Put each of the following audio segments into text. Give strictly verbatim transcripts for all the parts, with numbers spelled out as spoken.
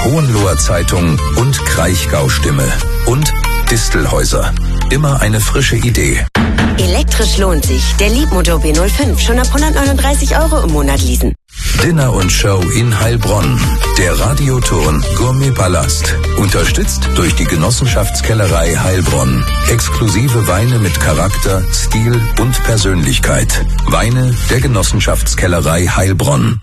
Hohenloher Zeitung und Kraichgau-Stimme. Und Distelhäuser. Immer eine frische Idee. Elektrisch lohnt sich. Der Leapmotor B null fünf schon ab hundertneununddreißig Euro im Monat leasen. Dinner und Show in Heilbronn. Der Radioton Gourmet Palast. Unterstützt durch die Genossenschaftskellerei Heilbronn. Exklusive Weine mit Charakter, Stil und Persönlichkeit. Weine der Genossenschaftskellerei Heilbronn.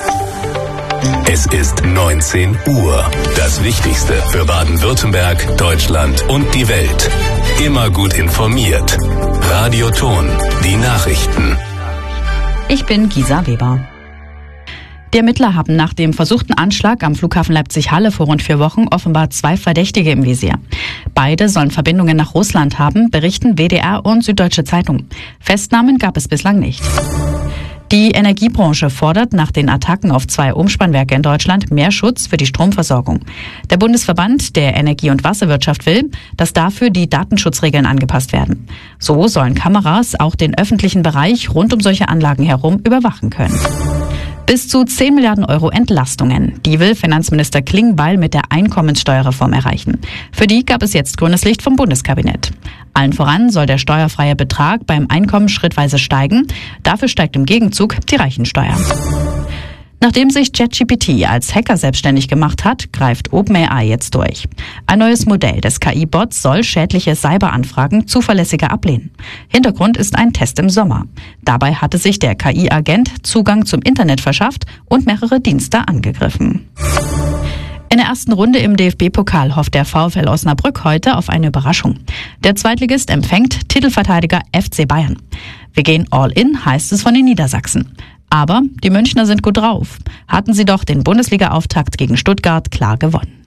Es ist neunzehn Uhr. Das Wichtigste für Baden-Württemberg, Deutschland und die Welt. Immer gut informiert. Radioton, die Nachrichten. Ich bin Gisa Weber. Die Ermittler haben nach dem versuchten Anschlag am Flughafen Leipzig-Halle vor rund vier Wochen offenbar zwei Verdächtige im Visier. Beide sollen Verbindungen nach Russland haben, berichten W D R und Süddeutsche Zeitung. Festnahmen gab es bislang nicht. Die Energiebranche fordert nach den Attacken auf zwei Umspannwerke in Deutschland mehr Schutz für die Stromversorgung. Der Bundesverband der Energie- und Wasserwirtschaft will, dass dafür die Datenschutzregeln angepasst werden. So sollen Kameras auch den öffentlichen Bereich rund um solche Anlagen herum überwachen können. Bis zu zehn Milliarden Euro Entlastungen. Die will Finanzminister Klingbeil mit der Einkommenssteuerreform erreichen. Für die gab es jetzt grünes Licht vom Bundeskabinett. Allen voran soll der steuerfreie Betrag beim Einkommen schrittweise steigen. Dafür steigt im Gegenzug die Reichensteuer. Nachdem sich ChatGPT als Hacker selbstständig gemacht hat, greift OpenAI jetzt durch. Ein neues Modell des K I-Bots soll schädliche Cyberanfragen zuverlässiger ablehnen. Hintergrund ist ein Test im Sommer. Dabei hatte sich der K I-Agent Zugang zum Internet verschafft und mehrere Dienste angegriffen. In der ersten Runde im D F B-Pokal hofft der VfL Osnabrück heute auf eine Überraschung. Der Zweitligist empfängt Titelverteidiger F C Bayern. Wir gehen all in, heißt es von den Niedersachsen. Aber die Münchner sind gut drauf. Hatten sie doch den Bundesliga-Auftakt gegen Stuttgart klar gewonnen.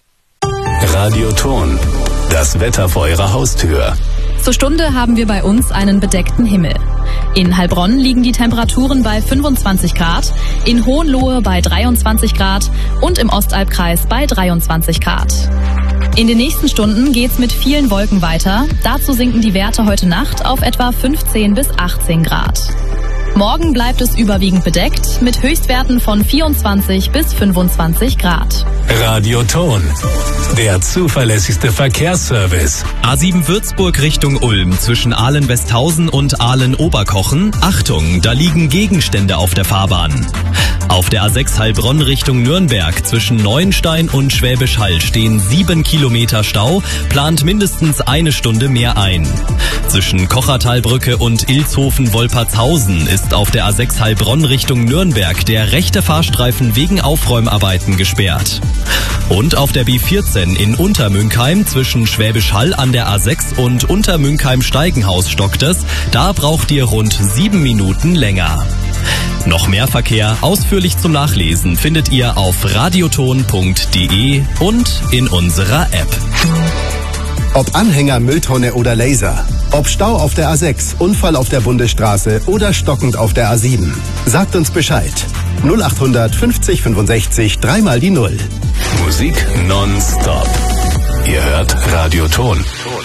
Radioton, das Wetter vor Ihrer Haustür. Zur Stunde haben wir bei uns einen bedeckten Himmel. In Heilbronn liegen die Temperaturen bei fünfundzwanzig Grad, in Hohenlohe bei dreiundzwanzig Grad und im Ostalbkreis bei dreiundzwanzig Grad. In den nächsten Stunden geht's mit vielen Wolken weiter. Dazu sinken die Werte heute Nacht auf etwa fünfzehn bis achtzehn Grad. Morgen bleibt es überwiegend bedeckt mit Höchstwerten von vierundzwanzig bis fünfundzwanzig Grad. Radioton, der zuverlässigste Verkehrsservice. A sieben Würzburg Richtung Ulm zwischen Ahlen-Westhausen und Ahlen-Oberkochen. Achtung, da liegen Gegenstände auf der Fahrbahn. Auf der A sechs Heilbronn Richtung Nürnberg zwischen Neuenstein und Schwäbisch Hall stehen sieben Kilometer Stau, plant mindestens eine Stunde mehr ein. Zwischen Kochertalbrücke und Ilshofen-Wolpertshausen ist auf der A sechs Heilbronn Richtung Nürnberg der rechte Fahrstreifen wegen Aufräumarbeiten gesperrt. Und auf der B vierzehn in Untermünkheim zwischen Schwäbisch Hall an der A sechs und Untermünkheim-Steigenhaus stockt es. Da braucht ihr rund sieben Minuten länger. Noch mehr Verkehr ausführlich zum Nachlesen findet ihr auf radioton punkt de und in unserer App. Ob Anhänger, Mülltonne oder Laser. Ob Stau auf der A sechs, Unfall auf der Bundesstraße oder stockend auf der A sieben. Sagt uns Bescheid. null achthundert fünfzig fünfundsechzig, dreimal die Null. Musik nonstop. Ihr hört Radioton.